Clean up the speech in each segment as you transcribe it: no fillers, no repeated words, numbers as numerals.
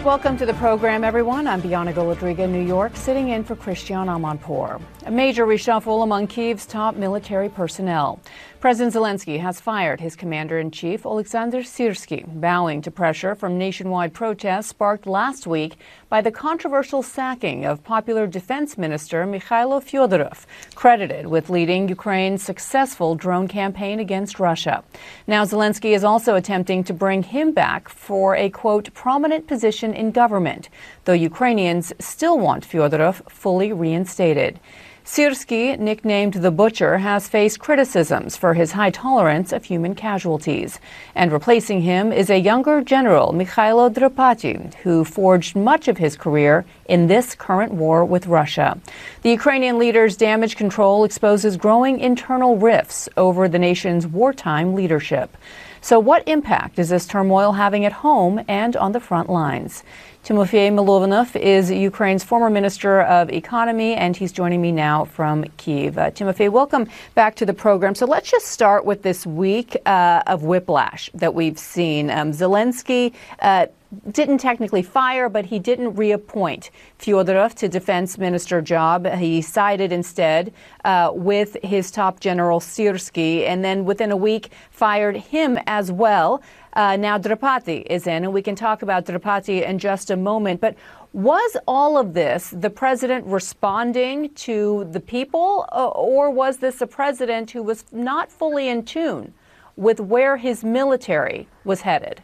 Welcome to the program, everyone. I'm Bianna Golodryga in New York, sitting in for Christian Amanpour. A major reshuffle among Kyiv's top military personnel. President Zelensky has fired his commander-in-chief, Oleksandr Syrsky, bowing to pressure from nationwide protests sparked last week by the controversial sacking of popular defense minister Mikhailo Fyodorov, credited with leading Ukraine's successful drone campaign against Russia. Now Zelensky is also attempting to bring him back for a, quote, prominent position in government, though Ukrainians still want Fyodorov fully reinstated. Syrsky, nicknamed the Butcher, has faced criticisms for his high tolerance of human casualties. And replacing him is a younger general, Mikhailo Drapati, who forged much of his career in this current war with Russia. The Ukrainian leader's damage control exposes growing internal rifts over the nation's wartime leadership. So what impact is this turmoil having at home and on the front lines? Timofey Milovanov is Ukraine's former Minister of Economy, and he's joining me now from Kyiv. Timofey, welcome back to the program. So let's just start with this week of whiplash that we've seen. Zelensky didn't technically fire, but he didn't reappoint Fyodorov to defense minister job. He sided instead with his top general Syrsky, and then within a week fired him as well. Now Drapati is in, and we can talk about Drapati in just a moment. But was all of this the president responding to the people, or was this a president who was not fully in tune with where his military was headed?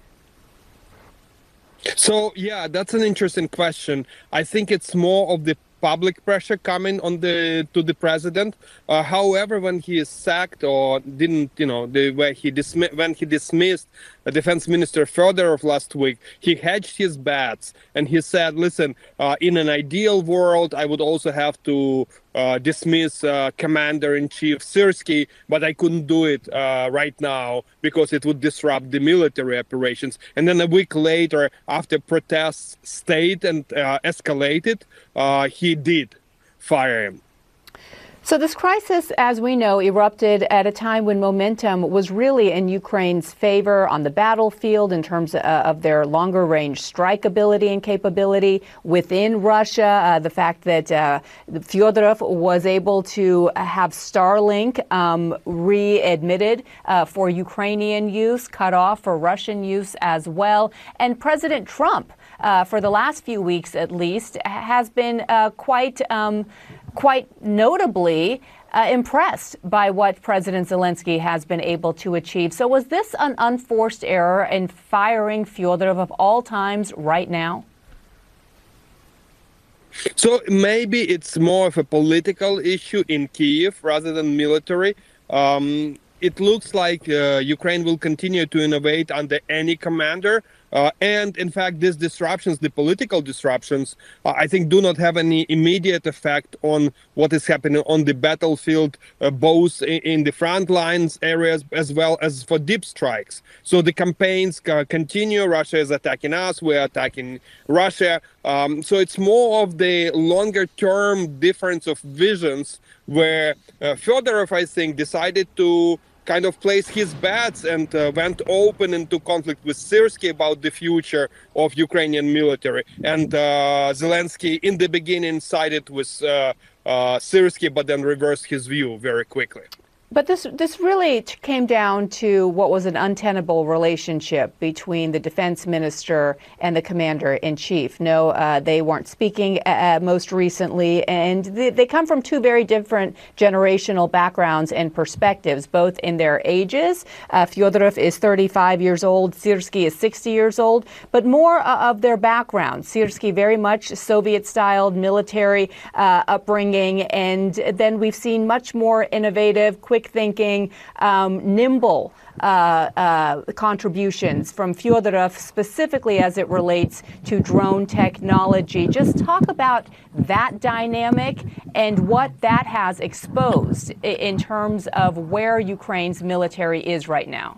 So, yeah, that's an interesting question. I think it's more of the public pressure coming on to the president. However, when he is sacked or didn't, when he dismissed Defense Minister Fedorov last week, he hedged his bets and he said, listen, in an ideal world, I would also have to dismiss Commander-in-Chief Syrsky, but I couldn't do it right now because it would disrupt the military operations. And then a week later, after protests stayed and escalated, he did fire him. So this crisis, as we know, erupted at a time when momentum was really in Ukraine's favor on the battlefield in terms of their longer-range strike ability and capability within Russia. The fact that Fyodorov was able to have Starlink readmitted for Ukrainian use, cut off for Russian use as well. And President Trump, for the last few weeks at least, has been quite notably impressed by what President Zelensky has been able to achieve. So was this an unforced error in firing Fyodorov of all times right now? So maybe it's more of a political issue in Kyiv rather than military. It looks like Ukraine will continue to innovate under any commander. And in fact, these disruptions, the political disruptions, I think do not have any immediate effect on what is happening on the battlefield, both in the front lines areas as well as for deep strikes. So the campaigns continue. Russia is attacking us. We're attacking Russia. So it's more of the longer term difference of visions where Fedorov, I think, decided to kind of place his bets and went open into conflict with Syrsky about the future of Ukrainian military. And Zelensky, in the beginning, sided with Syrsky, but then reversed his view very quickly. But this really came down to what was an untenable relationship between the defense minister and the commander-in-chief. No, they weren't speaking most recently, and they come from two very different generational backgrounds and perspectives, both in their ages. Fyodorov is 35 years old, Syrsky is 60 years old, but more of their background. Syrsky very much Soviet-styled military upbringing, and then we've seen much more innovative, quick thinking, nimble contributions from Fyodorov, specifically as it relates to drone technology. Just talk about that dynamic and what that has exposed in terms of where Ukraine's military is right now.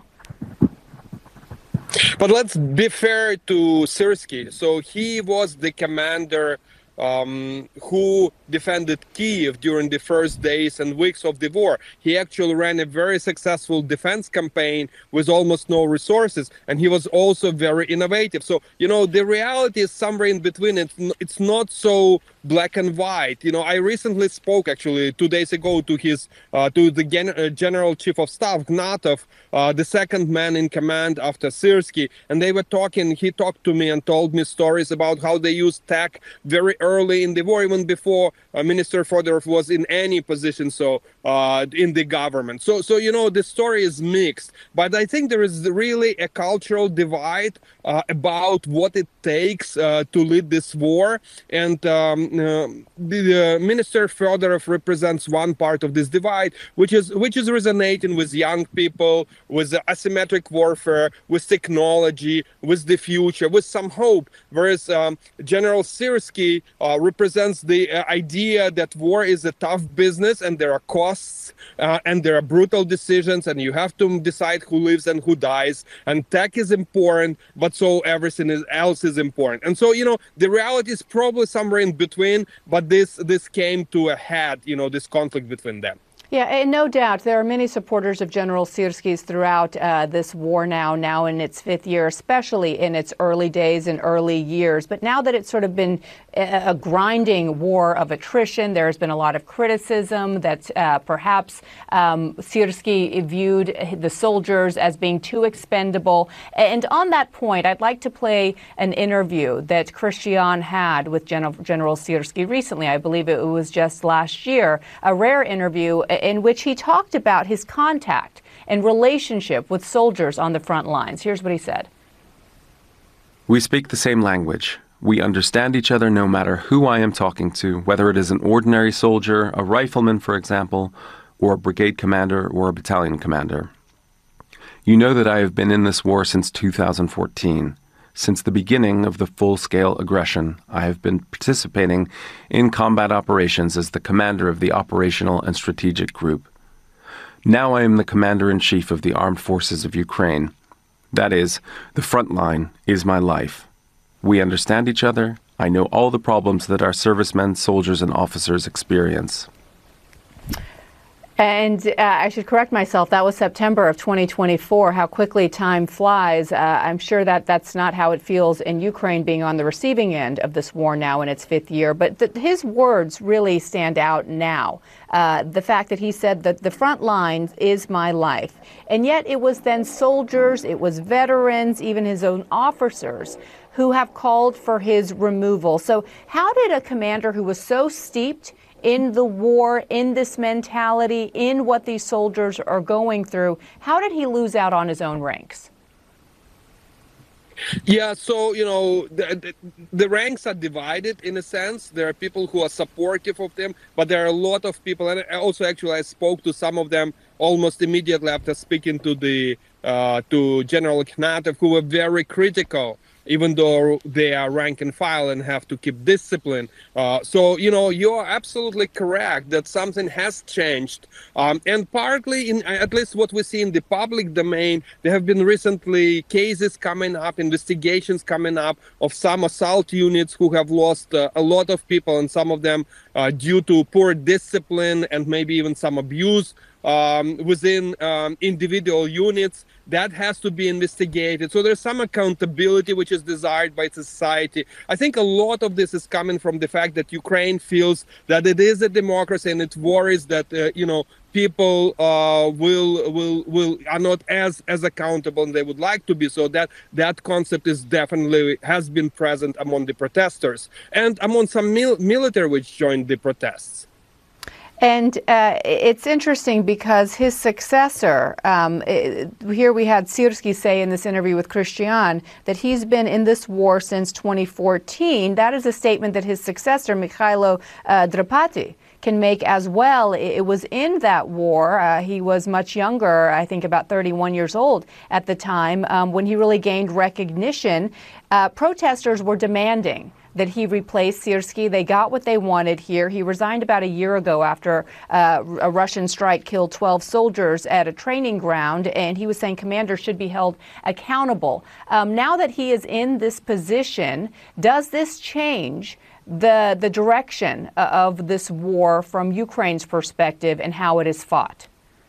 But let's be fair to Syrsky. So he was the commander who defended Kyiv during the first days and weeks of the war. He actually ran a very successful defense campaign with almost no resources, and he was also very innovative. So, the reality is somewhere in between. It's not so black and white. I recently spoke actually 2 days ago to the General Chief of Staff, Gnatov, the second man in command after Syrsky, and they were talking. He talked to me and told me stories about how they used tech very early in the war, even before Minister Fedorov was in any position, in the government. So the story is mixed, but I think there is really a cultural divide about what it takes to lead this war, and the Minister Fedorov represents one part of this divide, which is resonating with young people, with asymmetric warfare, with technology, with the future, with some hope. Whereas General Syrsky represents the idea that war is a tough business and there are costs and there are brutal decisions and you have to decide who lives and who dies. And tech is important, but so everything else is important. And so, the reality is probably somewhere in between, but this came to a head, this conflict between them. Yeah, and no doubt there are many supporters of General Syrsky's throughout this war now in its fifth year, especially in its early days and early years. But now that it's sort of been a grinding war of attrition, there's been a lot of criticism that perhaps Syrsky viewed the soldiers as being too expendable. And on that point, I'd like to play an interview that Christian had with General Syrsky recently. I believe it was just last year, a rare interview in which he talked about his contact and relationship with soldiers on the front lines. Here's what he said. We speak the same language. We understand each other no matter who I am talking to, whether it is an ordinary soldier, a rifleman, for example, or a brigade commander or a battalion commander. You know that I have been in this war since 2014. Since the beginning of the full-scale aggression, I have been participating in combat operations as the commander of the operational and strategic group. Now I am the commander-in-chief of the armed forces of Ukraine. That is, the front line is my life. We understand each other. I know all the problems that our servicemen, soldiers, and officers experience. And I should correct myself, that was September of 2024. How quickly time flies. I'm sure that that's not how it feels in Ukraine, being on the receiving end of this war now in its fifth year. But his words really stand out now. The fact that he said that the front line is my life. And yet it was then soldiers, it was veterans, even his own officers who have called for his removal. So how did a commander who was so steeped in the war, in this mentality, in what these soldiers are going through, how did he lose out on his own ranks? Yeah, so, the ranks are divided in a sense. There are people who are supportive of them, but there are a lot of people, and also actually I spoke to some of them almost immediately after speaking to to General Gnatov, who were very critical, even though they are rank and file and have to keep discipline. So, you're absolutely correct that something has changed. And partly, in at least what we see in the public domain, there have been recently cases coming up, investigations coming up of some assault units who have lost a lot of people, and some of them due to poor discipline and maybe even some abuse within individual units. That has to be investigated. So there's some accountability which is desired by society. I think a lot of this is coming from the fact that Ukraine feels that it is a democracy, and it worries that people are not as accountable as they would like to be. So that concept is definitely has been present among the protesters and among some military which joined the protests. And it's interesting because his successor, here we had Syrsky say in this interview with Christian that he's been in this war since 2014. That is a statement that his successor, Mikhailo Drapati, can make as well. It was in that war. He was much younger, I think about 31 years old at the time, when he really gained recognition. Protesters were demanding that he replaced Syrskyi. They got what they wanted here. He resigned about a year ago after a Russian strike killed 12 soldiers at a training ground, and he was saying commanders should be held accountable. Now that he is in this position, does this change the direction of this war from Ukraine's perspective and how it is fought?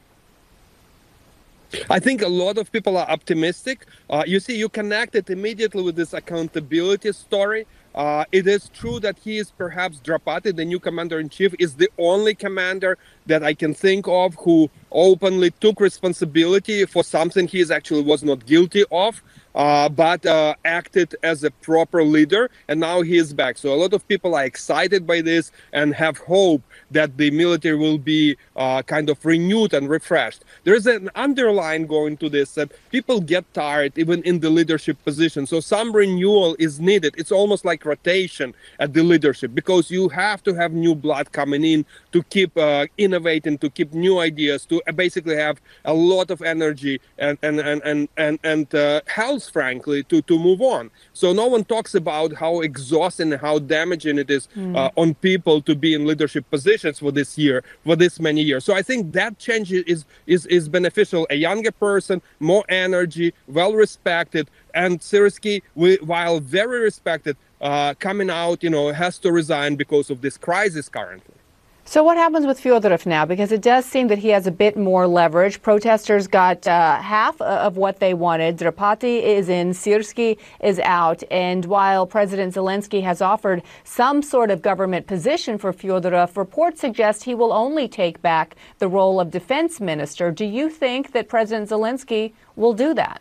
I think a lot of people are optimistic. You see, you connect it immediately with this accountability story. It is true that he is perhaps Drapati, the new commander-in-chief, is the only commander that I can think of who openly took responsibility for something he actually was not guilty of, but acted as a proper leader, and now he is back. So a lot of people are excited by this and have hope that the military will be kind of renewed and refreshed. There is an underline going to this that people get tired even in the leadership position. So some renewal is needed. It's almost like rotation at the leadership, because you have to have new blood coming in to keep innovating, to keep new ideas, to basically have a lot of energy and health, frankly, to move on. So no one talks about how exhausting and how damaging it is on people to be in leadership positions for this year, for this many years. So I think that change is beneficial. A younger person, more energy, well respected, and Syrskyi, while very respected, coming out, has to resign because of this crisis currently. So what happens with Fyodorov now? Because it does seem that he has a bit more leverage. Protesters got half of what they wanted. Drapati is in, Syrskyi is out. And while President Zelensky has offered some sort of government position for Fyodorov, reports suggest he will only take back the role of defense minister. Do you think that President Zelensky will do that?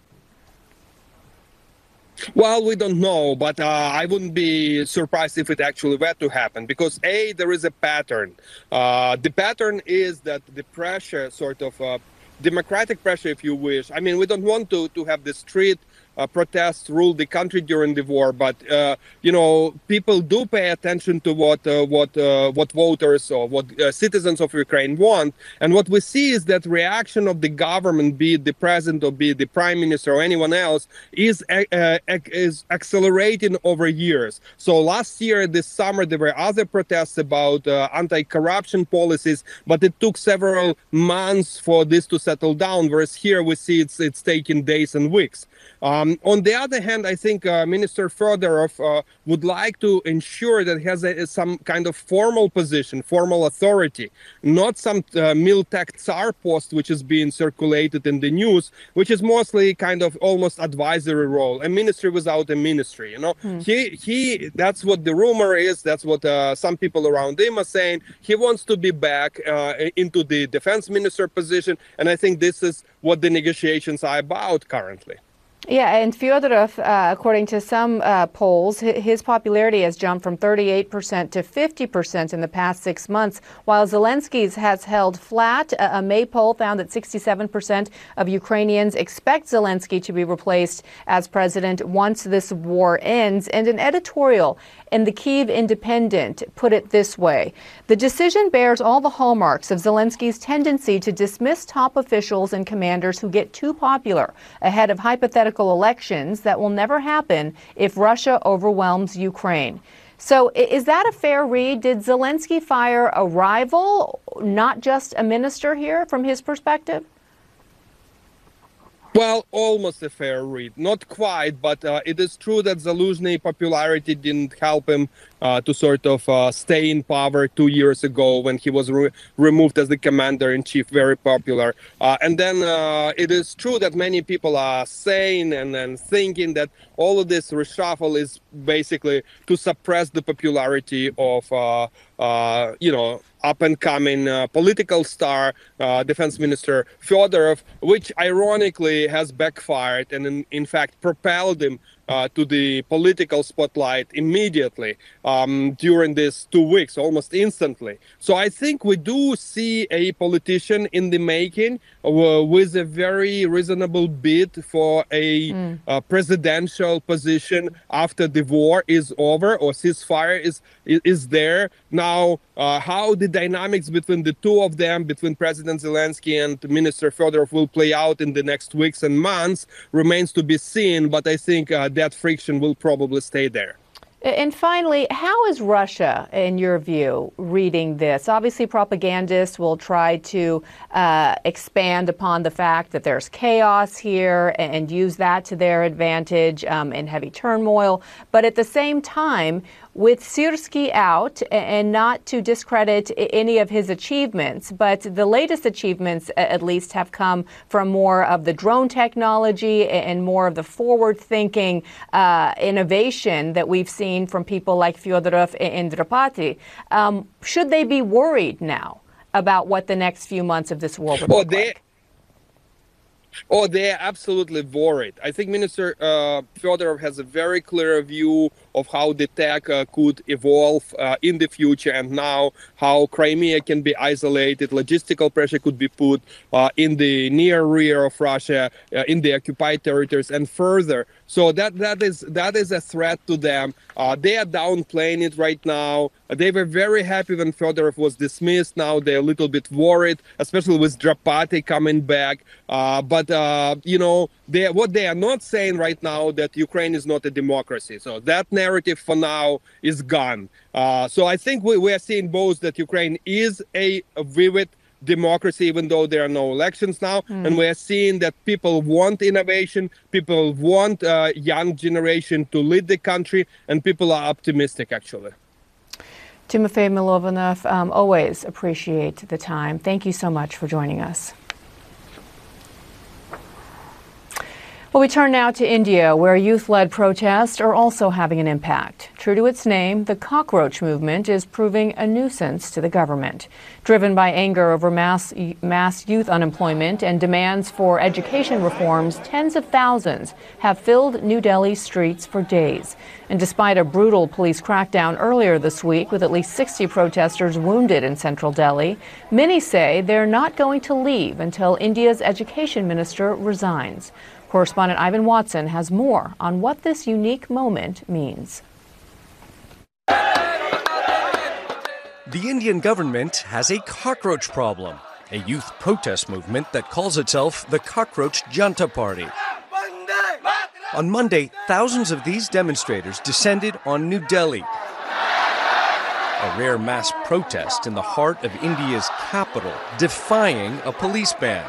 Well, we don't know, but I wouldn't be surprised if it actually were to happen, because there is a pattern. The pattern is that the pressure, sort of democratic pressure, if you wish. I mean, we don't want to have the street protests rule the country during the war, but people do pay attention to what voters or what citizens of Ukraine want, and what we see is that reaction of the government, be it the president or be it the prime minister or anyone else, is accelerating over years. So last year, this summer, there were other protests about anti-corruption policies, but it took several months for this to settle down. Whereas here we see it's taking days and weeks. On the other hand, I think Minister Fedorov would like to ensure that he has some kind of formal position, formal authority, not some Miltech Tsar post which is being circulated in the news, which is mostly kind of almost advisory role, a ministry without a ministry. He that's what the rumor is. That's what some people around him are saying. He wants to be back into the defense minister position, and I think this is what the negotiations are about currently. Yeah, and Fyodorov, according to some polls, his popularity has jumped from 38% to 50% in the past 6 months, while Zelensky's has held flat. A May poll found that 67% of Ukrainians expect Zelensky to be replaced as president once this war ends. And an editorial in the Kyiv Independent put it this way: the decision bears all the hallmarks of Zelensky's tendency to dismiss top officials and commanders who get too popular ahead of hypothetical elections that will never happen if Russia overwhelms Ukraine. So is that a fair read? Did Zelensky fire a rival, not just a minister here from his perspective? Well, almost a fair read. Not quite, but it is true that Zaluzhny popularity didn't help him to sort of stay in power 2 years ago when he was removed as the commander-in-chief, very popular. And then it is true that many people are saying and thinking that all of this reshuffle is basically to suppress the popularity of, up-and-coming political star, Defense Minister Fedorov, which ironically has backfired and in fact propelled him to the political spotlight immediately during these 2 weeks, almost instantly. So I think we do see a politician in the making with a very reasonable bid for a presidential position after the war is over or ceasefire is there. Now, how the dynamics between the two of them, between President Zelensky and Minister Fedorov, will play out in the next weeks and months remains to be seen. But I think that friction will probably stay there. And finally, how is Russia, in your view, reading this? Obviously, propagandists will try to expand upon the fact that there's chaos here and use that to their advantage in heavy turmoil. But at the same time, with Syrskyi out, and not to discredit any of his achievements, but the latest achievements at least have come from more of the drone technology and more of the forward-thinking innovation that we've seen from people like Fyodorov and Drapati. Should they be worried now about what the next few months of this war would look like? Oh, they're absolutely worried. I think Minister Fedorov has a very clear view of how the tech could evolve in the future, and now how Crimea can be isolated, logistical pressure could be put in the near rear of Russia, in the occupied territories, and further. So that is a threat to them. They are downplaying it right now. They were very happy when Fedorov was dismissed. Now they're a little bit worried, especially with Drapati coming back. But what they are not saying right now that Ukraine is not a democracy. So that narrative for now is gone. So I think we are seeing both that Ukraine is a vivid democracy, even though there are no elections now. And we are seeing that people want innovation, people want young generation to lead the country, and people are optimistic, actually. Timofey Milovanov, always appreciate the time. Thank you so much for joining us. Well, we turn now to India, where youth-led protests are also having an impact. True to its name, the cockroach movement is proving a nuisance to the government. Driven by anger over mass youth unemployment and demands for education reforms, tens of thousands have filled New Delhi's streets for days. And despite a brutal police crackdown earlier this week, with at least 60 protesters wounded in central Delhi, many say they're not going to leave until India's education minister resigns. Correspondent Ivan Watson has more on what this unique moment means. The Indian government has a cockroach problem, a youth protest movement that calls itself the Cockroach Janta Party. On Monday, thousands of these demonstrators descended on New Delhi, a rare mass protest in the heart of India's capital, defying a police ban.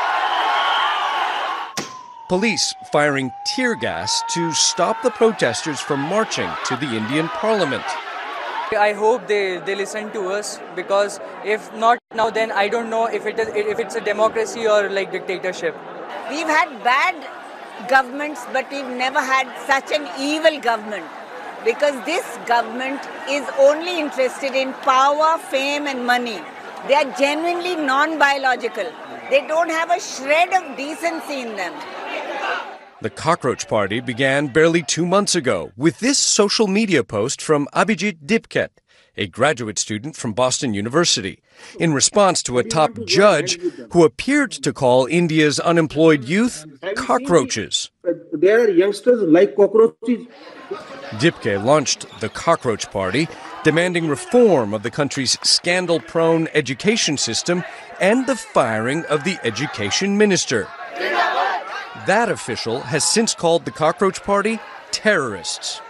Police firing tear gas to stop the protesters from marching to the Indian parliament. I hope they listen to us, because if not now, then I don't know if it's a democracy or like dictatorship. We've had bad governments, but we've never had such an evil government, because this government is only interested in power, fame and money. They are genuinely non-biological. They don't have a shred of decency in them. The Cockroach Party began barely 2 months ago with this social media post from Abhijit Dipket, a graduate student from Boston University, in response to a top judge who appeared to call India's unemployed youth cockroaches. There are youngsters like cockroaches. Dipke launched the Cockroach Party, demanding reform of the country's scandal-prone education system and the firing of the education minister. That official has since called the Cockroach Party terrorists.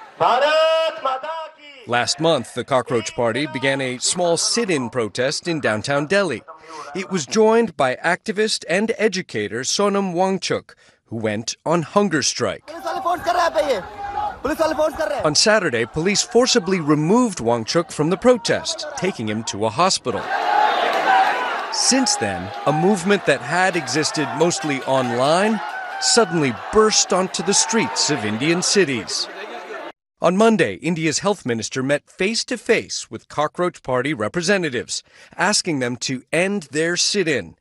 Last month, the Cockroach Party began a small sit-in protest in downtown Delhi. It was joined by activist and educator Sonam Wangchuk, who went on hunger strike. On Saturday, police forcibly removed Wangchuk from the protest, taking him to a hospital. Since then, a movement that had existed mostly online suddenly burst onto the streets of Indian cities. On Monday, India's health minister met face-to-face with Cockroach Party representatives, asking them to end their sit-in.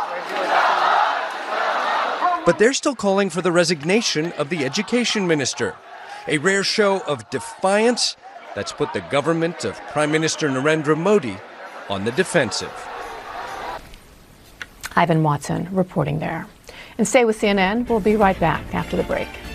But they're still calling for the resignation of the education minister, a rare show of defiance that's put the government of Prime Minister Narendra Modi on the defensive. Ivan Watson reporting there. And stay with CNN. We'll be right back after the break.